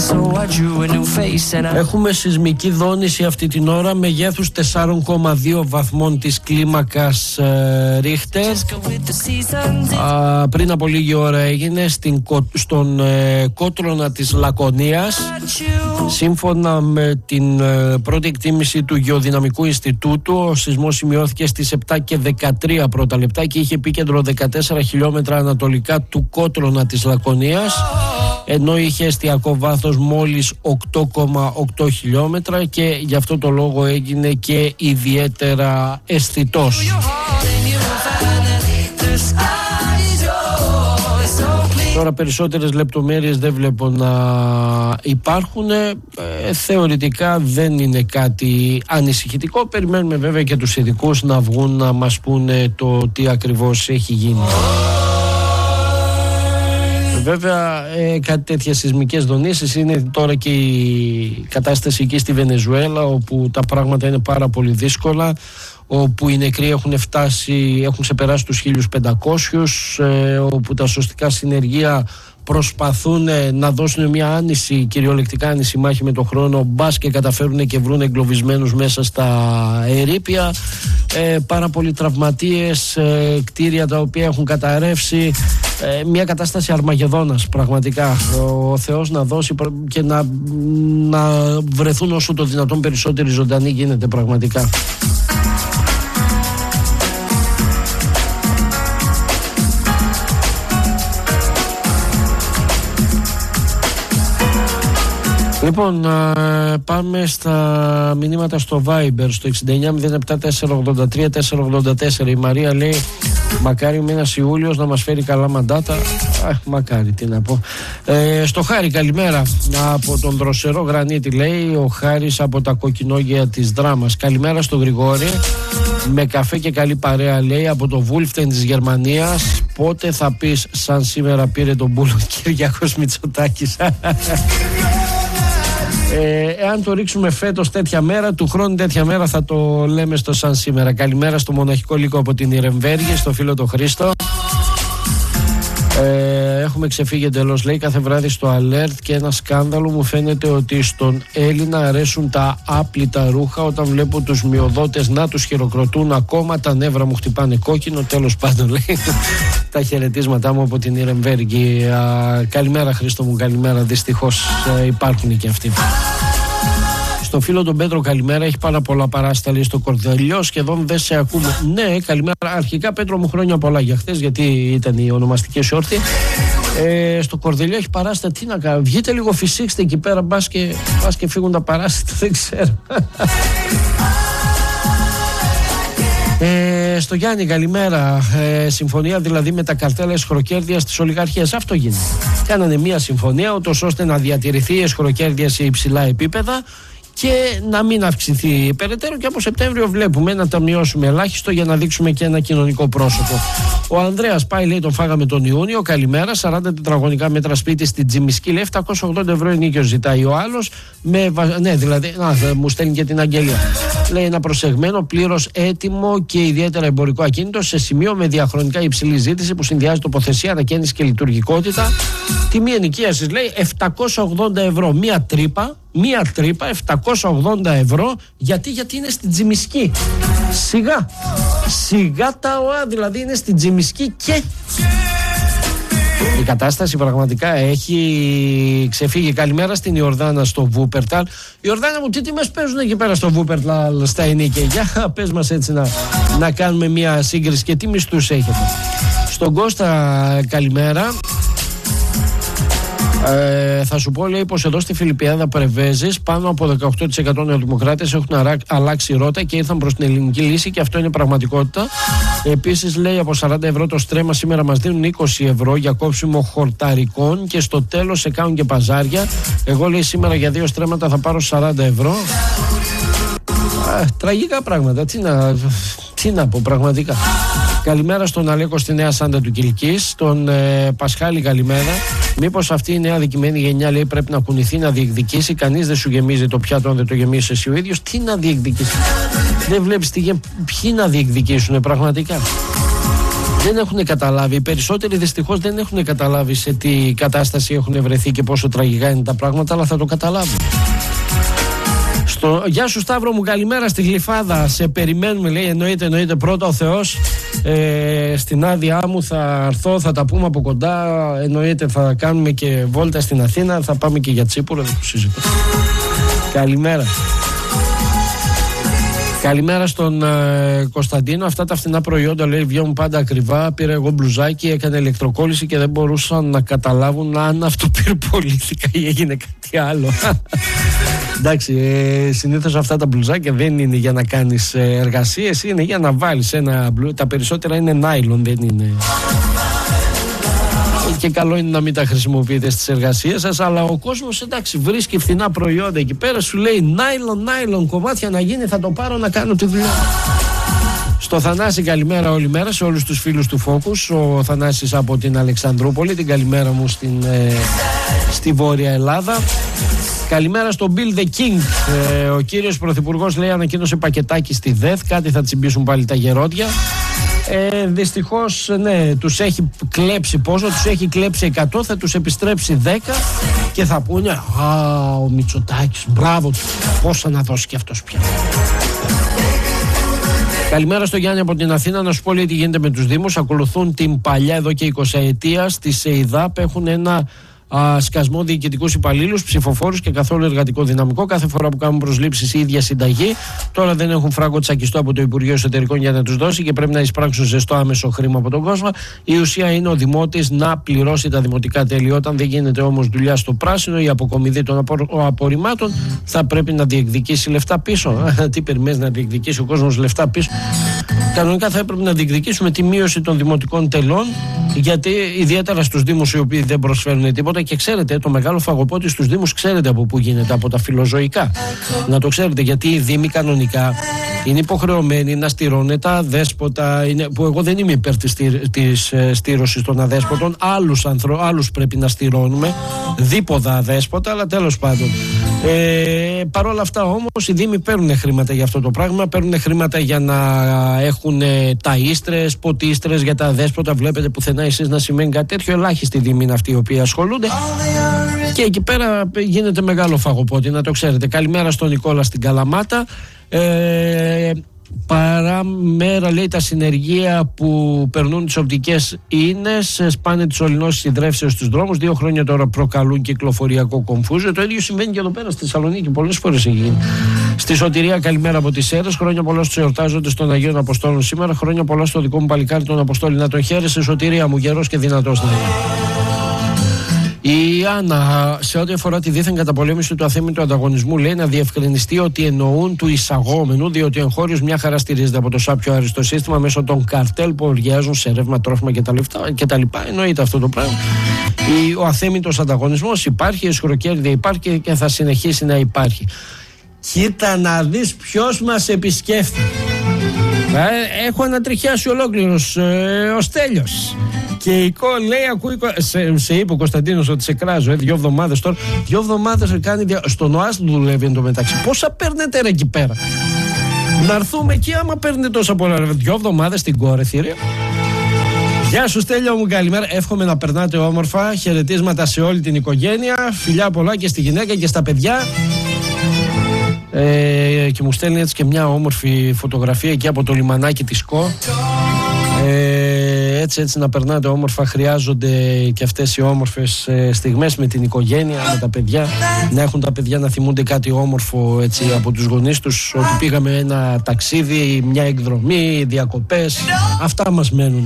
Έχουμε σεισμική δόνηση αυτή την ώρα μεγέθους 4,2 βαθμών της κλίμακας Ρίχτερ. Πριν από λίγη ώρα έγινε στον κότρονα της Λακωνίας. Σύμφωνα με την πρώτη εκτίμηση του Γεωδυναμικού Ινστιτούτου, ο σεισμός σημειώθηκε στις 7 και 13 πρώτα λεπτά και είχε επίκεντρο 14 χιλιόμετρα ανατολικά του κότρονα της Λακωνίας, ενώ είχε εστιακό βάθος μόλις 8,8 χιλιόμετρα και γι' αυτό το λόγο έγινε και ιδιαίτερα αισθητός. Τώρα περισσότερες λεπτομέρειες δεν βλέπω να υπάρχουν. Θεωρητικά δεν είναι κάτι ανησυχητικό. Περιμένουμε βέβαια και τους ειδικούς να βγουν να μας πούνε το τι ακριβώς έχει γίνει. Βέβαια κάτι τέτοιες σεισμικές δονήσεις είναι τώρα και η κατάσταση εκεί στη Βενεζουέλα, όπου τα πράγματα είναι πάρα πολύ δύσκολα, όπου οι νεκροί έχουν ξεπεράσει τους 1.500, όπου τα σωστικά συνεργεία προσπαθούν να δώσουν μια άνηση, κυριολεκτικά άνηση μάχη με τον χρόνο, μπας και καταφέρουν και βρουν εγκλωβισμένους μέσα στα ερείπια. Πάρα πολλοί τραυματίες, κτίρια τα οποία έχουν καταρρεύσει, μια κατάσταση Αρμαγεδόνας πραγματικά. Ο Θεός να δώσει και να βρεθούν όσο το δυνατόν περισσότεροι ζωντανοί γίνεται πραγματικά. Λοιπόν, πάμε στα μηνύματα στο Viber, στο 6907-483-484. Η Μαρία λέει, μακάρι ο μήνας Ιούλιος να μας φέρει καλά μαντάτα. Μακάρι, τι να πω. Στο Χάρη, καλημέρα από τον Δροσερό Γρανίτη, λέει ο Χάρης από τα κοκκινόγια της Δράμας. Καλημέρα στο Γρηγόρη, με καφέ και καλή παρέα, λέει, από το Βούλφτεν της Γερμανίας. Πότε θα πεις σαν σήμερα πήρε τον μπούλο Κυριάκος Μητσοτάκης? Εάν το ρίξουμε φέτος τέτοια μέρα, του χρόνου τέτοια μέρα θα το λέμε στο σαν σήμερα. Καλημέρα στο μοναχικό λύκο από την Ιρεμβέργη, στο φίλο το Χρήστο. Έχουμε ξεφύγει εντελώς, λέει, κάθε βράδυ στο Alert και ένα σκάνδαλο. Μου φαίνεται ότι στον Έλληνα αρέσουν τα άπλυτα ρούχα. Όταν βλέπω τους μειοδότες να τους χειροκροτούν, ακόμα τα νεύρα μου χτυπάνε κόκκινο. Τέλος πάντων, λέει, τα χαιρετίσματά μου από την Ιρεμβέργη. Καλημέρα Χρήστο μου, καλημέρα. Δυστυχώς υπάρχουν και αυτοί. Στο φίλο τον Πέτρο, καλημέρα. Έχει πάρα πολλά παράστα, λέει, στο Κορδελιό. Σχεδόν δεν σε ακούμε. Ναι, καλημέρα. Αρχικά, Πέτρο μου, χρόνια πολλά για χθες, γιατί ήταν η ονομαστική σου όρθια. Στο Κορδελιό έχει παράστα. Τι να κάνω, βγείτε λίγο, φυσήξτε εκεί πέρα. Μπας και φύγουν τα παράστα, δεν ξέρω. Στο Γιάννη, καλημέρα. Συμφωνία δηλαδή με τα καρτέλα εσχροκέρδεια στις ολιγαρχίες. Αυτό γίνεται. Κάνανε μια συμφωνία ούτως ώστε να διατηρηθεί η εσχροκέρδεια σε υψηλά επίπεδα και να μην αυξηθεί περαιτέρω, και από Σεπτέμβριο βλέπουμε να τα μειώσουμε ελάχιστο για να δείξουμε και ένα κοινωνικό πρόσωπο. Ο Ανδρέας πάει, λέει, τον φάγαμε τον Ιούνιο. Καλημέρα. 40 τετραγωνικά μέτρα σπίτι στην Τζιμισκή, λέει, 780 ευρώ ενοίκιος ζητάει ο άλλος. Ναι, δηλαδή, μου στέλνει και την αγγελία. Λέει, ένα προσεγμένο, πλήρως έτοιμο και ιδιαίτερα εμπορικό ακίνητο σε σημείο με διαχρονικά υψηλή ζήτηση που συνδυάζει τοποθεσία, ανακαίνιση και λειτουργικότητα. Τιμή ενοικίασης, λέει, 780 ευρώ. Μία τρύπα, 780 ευρώ. Γιατί είναι στην Τζιμισκή. Σιγά τα ΟΑ, δηλαδή είναι στην Τζιμισκή και... Η κατάσταση πραγματικά έχει ξεφύγει. Καλημέρα στην Ιορδάνα στο Βούπερταλ. Ιορδάνα μου, τι τιμές παίζουν εκεί πέρα στο Βούπερταλ στα ενίκια? Για πες μας έτσι να κάνουμε μια σύγκριση και τι μισθούς έχετε. Στον Κώστα, καλημέρα. Θα σου πω, λέει, πως εδώ στη Φιλιππιάδα Πρεβέζης πάνω από 18% νεοδημοκράτες έχουν αλλάξει ρότα και ήρθαν προς την ελληνική λύση, και αυτό είναι πραγματικότητα. Επίσης, λέει, από 40 ευρώ το στρέμμα σήμερα μας δίνουν 20 ευρώ για κόψιμο χορταρικών και στο τέλος σε κάνουν και παζάρια. Εγώ, λέει, σήμερα για 2 στρέμματα θα πάρω 40 ευρώ. Τραγικά πράγματα. Τι να πω πραγματικά. Καλημέρα στον Αλέκο στη Νέα Σάντα του Κιλκής. Τον Πασχάλη, καλημέρα. Μήπως αυτή η νέα αδικημένη γενιά, λέει, πρέπει να κουνηθεί, να διεκδικήσει? Κανείς δεν σου γεμίζει το πιάτο αν δεν το γεμίσεις εσύ ο ίδιος. Τι να διεκδικήσει? Δεν βλέπεις ποιοι να διεκδικήσουν πραγματικά? Δεν έχουν καταλάβει. Οι περισσότεροι δυστυχώς δεν έχουν καταλάβει σε τι κατάσταση έχουν βρεθεί και πόσο τραγικά είναι τα πράγματα, αλλά θα το καταλάβουν. Γεια σου Σταύρο μου, καλημέρα στη Γλυφάδα. Σε περιμένουμε, λέει. Εννοείται πρώτα ο Θεός. Στην άδειά μου θα έρθω, θα τα πούμε από κοντά. Εννοείται θα κάνουμε και βόλτα στην Αθήνα. Θα πάμε και για Τσίπουρο, δεν το συζητώ. Καλημέρα. Καλημέρα στον Κωνσταντίνο. Αυτά τα φθηνά προϊόντα, λέει, βγαίνουν πάντα ακριβά. Πήρα εγώ μπλουζάκι, έκανε ηλεκτροκόλληση και δεν μπορούσαν να καταλάβουν αν αυτοπυρπολήθηκα ή έγινε κάτι άλλο. Εντάξει, συνήθως αυτά τα μπλουζάκια δεν είναι για να κάνεις εργασίες, είναι για να βάλεις ένα μπλου. Τα περισσότερα είναι νάιλον, δεν είναι. Και καλό είναι να μην τα χρησιμοποιείτε στις εργασίες σας, αλλά ο κόσμος, εντάξει, βρίσκει φθηνά προϊόντα εκεί πέρα, σου λέει νάιλον κομμάτια να γίνει, θα το πάρω να κάνω τη δουλειά. Στο Θανάση καλημέρα όλη μέρα σε όλους τους φίλους του Focus. Ο Θανάσης από την Αλεξανδρούπολη, την καλημέρα μου στη Βόρεια Ελλάδα. Καλημέρα στον Bill the King. Ο κύριος Πρωθυπουργός, λέει, ανακοίνωσε πακετάκι στη ΔΕΘ. Κάτι θα τσιμπήσουν πάλι τα γερόντια. Δυστυχώς, ναι, τους έχει κλέψει πόσο, τους έχει κλέψει 100, θα τους επιστρέψει 10 και θα πούνε ο Μητσοτάκης, μπράβο του, πόσα να δώσει και αυτός πια. Καλημέρα στο Γιάννη από την Αθήνα. Να σου πω, λέει, τι γίνεται με τους Δήμους. Ακολουθούν την παλιά εδώ και 20 ετία στη ΣΕΙΔΑΠ. Έχουν ένα σκασμό διοικητικούς υπαλλήλους, ψηφοφόρους και καθόλου εργατικό δυναμικό. Κάθε φορά που κάνουν προσλήψεις η ίδια συνταγή. Τώρα δεν έχουν φράγκο τσακιστό από το Υπουργείο Εσωτερικών για να τους δώσει και πρέπει να εισπράξουν ζεστό άμεσο χρήμα από τον κόσμο. Η ουσία είναι ο δημότης να πληρώσει τα δημοτικά τέλη. Όταν δεν γίνεται όμως δουλειά στο πράσινο, η αποκομιδή των απορριμμάτων, θα πρέπει να διεκδικήσει λεφτά πίσω. Τι περιμένεις να διεκδικήσει ο κόσμος λεφτά πίσω? Κανονικά θα έπρεπε να διεκδικήσουμε τη μείωση των δημοτικών τελών, γιατί ιδιαίτερα στους Δήμους οι οποίοι δεν προσφέρουν τίποτα. Και ξέρετε, το μεγάλο φαγοπότη στους Δήμους, ξέρετε από πού γίνεται? Από τα φιλοζωικά. Να το ξέρετε, γιατί οι Δήμοι κανονικά είναι υποχρεωμένοι να στηρώνουν τα αδέσποτα. Που εγώ δεν είμαι υπέρ της στήρωσης των αδέσποτων. Άλλους πρέπει να στηρώνουμε. Δίποδα αδέσποτα, αλλά τέλος πάντων. Παρ' όλα αυτά όμως, οι Δήμοι παίρνουν χρήματα για αυτό το πράγμα. Παίρνουν χρήματα για να έχουν ταΐστρες, ποτίστρες για τα αδέσποτα. Βλέπετε πουθενά εσείς να σημαίνει κάτι τέτοιο? Ελάχιστοι Δήμοι είναι αυτοί οι οποίοι ασχολούνται. Και εκεί πέρα γίνεται μεγάλο φαγοπότη, να το ξέρετε. Καλημέρα στον Νικόλα στην Καλαμάτα. Παραμέρα, λέει, τα συνεργεία που περνούν τις οπτικές ίνες, σπάνε τις ολυνώσεις συντρεύσεως στους δρόμους. 2 χρόνια τώρα προκαλούν κυκλοφοριακό κομφούζιο. Το ίδιο συμβαίνει και εδώ πέρα στη Θεσσαλονίκη, πολλές φορές έχει γίνει. Στη Σωτηρία, καλημέρα από τις Σέρρες. Χρόνια πολλά στους εορτάζοντες των Αγίων Αποστόλων σήμερα. Χρόνια πολλά στο δικό μου παλικάρι τον Αποστόλη. Να τον χαίρεσαι, Σωτηρία μου, γερός και δυνατός να είναι. Η Άννα, σε ό,τι αφορά τη δίθεν καταπολέμηση του αθέμητου ανταγωνισμού, λέει να διευκρινιστεί ότι εννοούν του εισαγόμενου, διότι ο εγχώριος μια χαρά στηρίζεται από το σάπιο άριστο σύστημα μέσω των καρτέλ που οργιάζουν σε ρεύμα, τρόφιμα κτλ. Εννοείται αυτό το πράγμα. Ο αθέμητος ανταγωνισμός υπάρχει, η αισχροκέρδεια υπάρχει και θα συνεχίσει να υπάρχει. Κοίτα να δεις ποιος μας επισκέφτει. Έχω ανατριχιάσει ολόκληρος ο Στέλιος. Και η λέει, ακούει. Σε είπε ο Κωνσταντίνος ότι σε κράζω, 2 εβδομάδες τώρα. 2 εβδομάδες κάνει. Στον ΟΑΣ δουλεύει εν τω μεταξύ. Πόσα παίρνετε ρε εκεί πέρα? Να έρθουμε εκεί άμα παίρνετε τόσα πολλά. 2 εβδομάδες στην Κόρεθη, ρε. Γεια σου Στέλιο μου, καλημέρα. Εύχομαι να περνάτε όμορφα. Χαιρετίσματα σε όλη την οικογένεια. Φιλιά πολλά και στη γυναίκα και στα παιδιά. Και μου στέλνει έτσι και μια όμορφη φωτογραφία εκεί από το λιμανάκι της ΚΟ. Έτσι να περνάτε όμορφα. Χρειάζονται και αυτές οι όμορφες στιγμές με την οικογένεια, με τα παιδιά. Να έχουν τα παιδιά να θυμούνται κάτι όμορφο έτσι, από τους γονείς τους, ότι πήγαμε ένα ταξίδι, μια εκδρομή, διακοπές. Αυτά μας μένουν.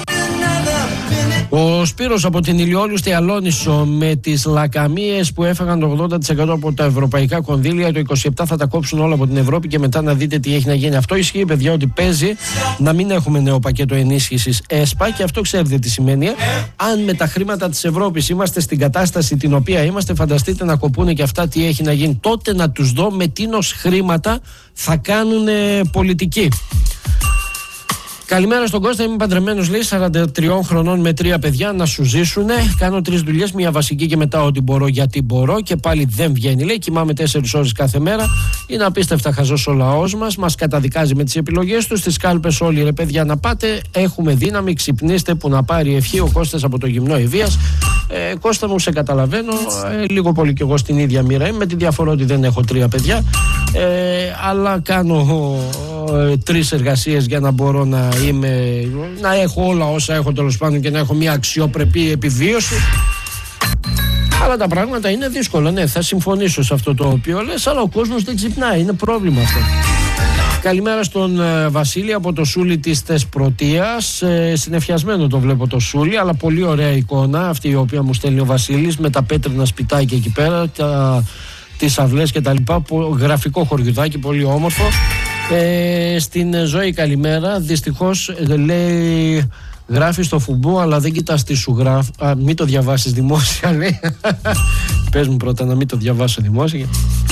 Ο Σπύρος από την Ηλιόλου στη Αλόνισο, με τις λακαμίες που έφαγαν το 80% από τα ευρωπαϊκά κονδύλια, το 27% θα τα κόψουν όλα από την Ευρώπη και μετά να δείτε τι έχει να γίνει. Αυτό ισχύει, παιδιά, ότι παίζει να μην έχουμε νέο πακέτο ενίσχυσης ΕΣΠΑ, και αυτό ξέρετε τι σημαίνει. Αν με τα χρήματα της Ευρώπης είμαστε στην κατάσταση την οποία είμαστε, φανταστείτε να κοπούνε και αυτά τι έχει να γίνει. Τότε να τους δω με τίνος χρήματα θα κάνουν πολιτική. Καλημέρα στον Κώστα, είμαι παντρεμένος, λέει, 43 χρονών με 3 παιδιά, να σου ζήσουνε. Κάνω 3 δουλειές, μία βασική και μετά ό,τι μπορώ γιατί μπορώ και πάλι δεν βγαίνει, λέει. Κοιμάμαι 4 ώρες κάθε μέρα. Είναι απίστευτα χαζός ο λαός μας. Μας καταδικάζει με τις επιλογές του. Στις κάλπες όλοι, ρε παιδιά, να πάτε. Έχουμε δύναμη, ξυπνήστε που να πάρει ευχή. Ο Κώστας από το Γυμνό Ευβίας. Κώστα μου, σε καταλαβαίνω. Λίγο πολύ κι εγώ στην ίδια μοίρα είμαι. Με τη διαφορά ότι δεν έχω 3 παιδιά. Αλλά κάνω 3 εργασίες για να μπορώ να έχω όλα όσα έχω, τέλος πάντων, και να έχω μια αξιοπρεπή επιβίωση. Αλλά τα πράγματα είναι δύσκολα. Ναι, θα συμφωνήσω σε αυτό το οποίο λες, αλλά ο κόσμος δεν ξυπνάει. Είναι πρόβλημα αυτό. Καλημέρα στον Βασίλη από το Σούλι της Θεσπρωτείας. Συνεφιασμένο το βλέπω το Σούλι, αλλά πολύ ωραία εικόνα αυτή η οποία μου στέλνει ο Βασίλης με τα πέτρινα σπιτάκια εκεί πέρα, τις αυλές και τα λοιπά. Γραφικό χωριουδάκι, πολύ όμορφο. Στην Ζωή καλημέρα. Δυστυχώς, λέει, γράφει στο φουμπού αλλά δεν κοιτάς τι σου γράφει. Μην το διαβάσεις δημόσια, λέει. Πες μου πρώτα να μην το διαβάσω δημόσια.